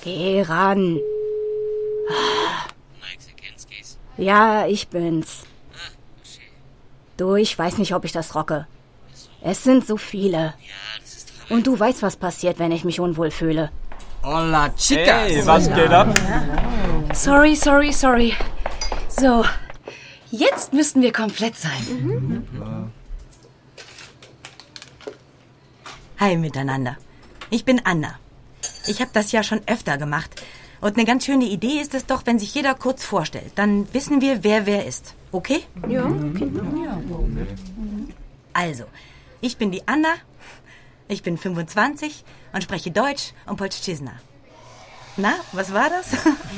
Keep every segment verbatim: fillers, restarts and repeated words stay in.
Geh ran. Ja, ich bin's. Du, ich weiß nicht, ob ich das rocke. Es sind so viele. Und du weißt, was passiert, wenn ich mich unwohl fühle. Hola, chicas. Hey, was geht ab? Sorry, sorry, sorry. So, jetzt müssten wir komplett sein. Mhm. Hi miteinander. Ich bin Anna. Ich habe das ja schon öfter gemacht. Und eine ganz schöne Idee ist es doch, wenn sich jeder kurz vorstellt. Dann wissen wir, wer wer ist. Okay? Ja, okay. Also, ich bin die Anna. Ich bin fünfundzwanzig und spreche Deutsch und Polszczyzna. Na, was war das?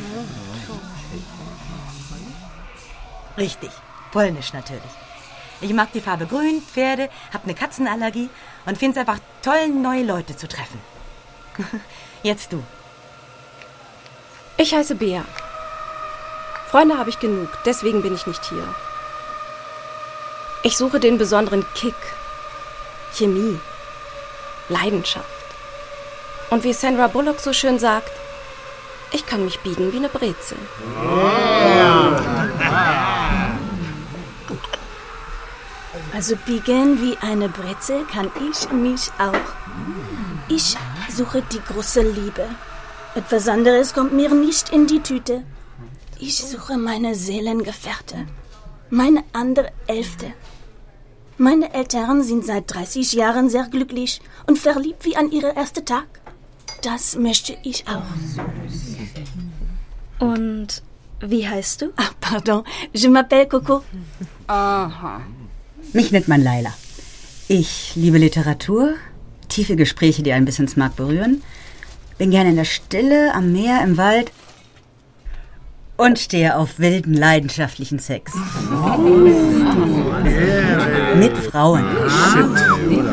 Richtig, Polnisch natürlich. Ich mag die Farbe grün, Pferde, hab eine Katzenallergie und find's einfach toll, neue Leute zu treffen. Jetzt du. Ich heiße Bea. Freunde habe ich genug, deswegen bin ich nicht hier. Ich suche den besonderen Kick, Chemie, Leidenschaft. Und wie Sandra Bullock so schön sagt, ich kann mich biegen wie eine Brezel. Also biegen wie eine Brezel kann ich mich auch. Ich suche die große Liebe. Etwas anderes kommt mir nicht in die Tüte. Ich suche meine Seelengefährte. Meine andere Hälfte. Meine Eltern sind seit dreißig Jahren sehr glücklich und verliebt wie an ihren ersten Tag. Das möchte ich auch. Und wie heißt du? Ah, pardon, je m'appelle Coco. Aha. Mich nennt man Laila. Ich liebe Literatur, tiefe Gespräche, die einen bis ins Mark berühren, bin gerne in der Stille, am Meer, im Wald und stehe auf wilden, leidenschaftlichen Sex. Mit Frauen.